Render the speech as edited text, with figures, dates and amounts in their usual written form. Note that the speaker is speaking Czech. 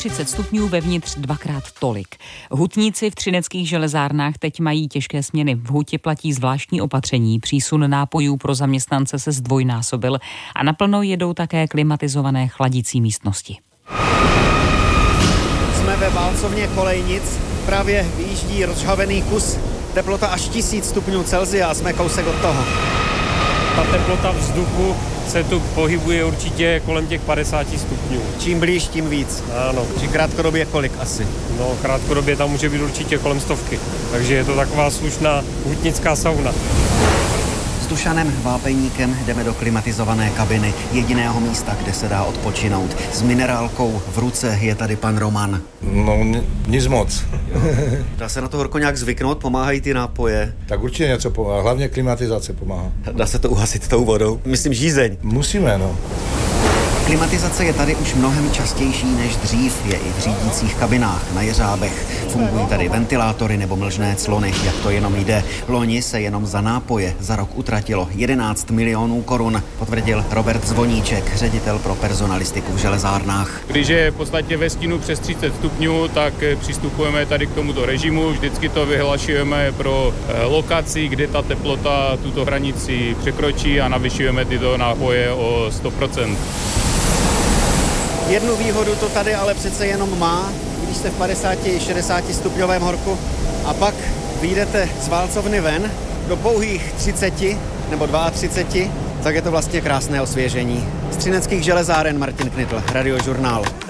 30 stupňů, vevnitř dvakrát tolik. Hutníci v třineckých železárnách teď mají těžké směny. V hutě platí zvláštní opatření, přísun nápojů pro zaměstnance se zdvojnásobil a naplno jedou také klimatizované chladicí místnosti. Jsme ve válcovně Kolejnic, právě vyjíždí rozžhavený kus, teplota až 1000 stupňů Celsia a jsme kousek od toho. Ta teplota vzduchu se tu pohybuje určitě kolem těch 50 stupňů. Čím blíž, tím víc. Ano. Či krátkodobě kolik asi? No, krátkodobě tam může být určitě kolem 100. Takže je to taková slušná hutnická sauna. S Dušanem Vápeníkem jdeme do klimatizované kabiny, jediného místa, kde se dá odpočinout. S minerálkou v ruce je tady pan Roman. No, nic moc. Dá se na to horko nějak zvyknout? Pomáhají ty nápoje? Tak určitě něco pomáhá, hlavně klimatizace pomáhá. Dá se to uhasit tou vodou? Myslím žízeň. Musíme, no. Klimatizace je tady už mnohem častější než dřív, je i v řídících kabinách na jeřábech. Fungují tady ventilátory nebo mlžné clony, jak to jenom jde. Loni se jenom za nápoje za rok utratilo 11 milionů korun, potvrdil Robert Zvoníček, ředitel pro personalistiku v železárnách. Když je v podstatě ve stínu přes 30 stupňů, tak přistupujeme tady k tomuto režimu. Vždycky to vyhlašujeme pro lokaci, kde ta teplota tuto hranici překročí a navyšujeme tyto nápoje o 100%. Jednu výhodu to tady ale přece jenom má, když jste v 50-60 stupňovém horku a pak vyjdete z válcovny ven do pouhých 30 nebo 32, tak je to vlastně krásné osvěžení. Z třineckých železáren Martin Knitl, Radiožurnál.